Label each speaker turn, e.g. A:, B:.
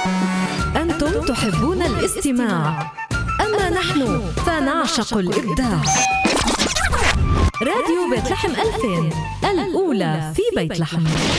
A: أنتم تحبون الاستماع، أما نحن فنعشق الإبداع. راديو بيت لحم 2000، الأولى في بيت لحم.